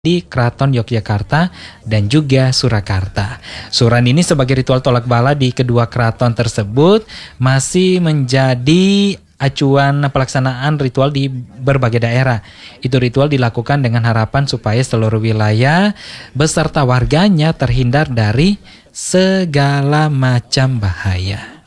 di Keraton Yogyakarta dan juga Surakarta. Suran ini sebagai ritual tolak bala di kedua keraton tersebut masih menjadi acuan pelaksanaan ritual di berbagai daerah. Itu ritual dilakukan dengan harapan supaya seluruh wilayah beserta warganya terhindar dari segala macam bahaya.